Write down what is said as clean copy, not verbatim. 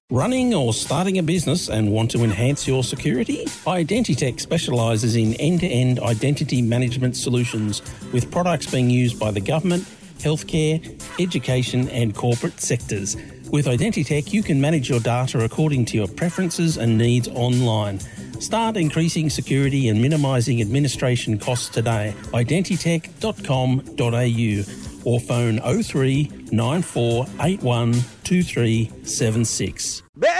Running or starting a business and want to enhance your security? Identitech specialises in end-to-end identity management solutions with products being used by the government, healthcare, education and corporate sectors. With Identitech, you can manage your data according to your preferences and needs online. Start increasing security and minimising administration costs today. Identitech.com.au or phone 03 9481 2376. Bet